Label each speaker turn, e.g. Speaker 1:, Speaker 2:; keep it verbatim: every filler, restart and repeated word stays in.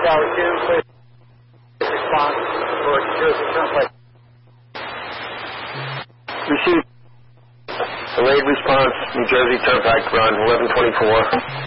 Speaker 1: Tower two, please response for New Jersey Turnpike.
Speaker 2: Received. Delayed response, New Jersey Turnpike, run eleven twenty-four.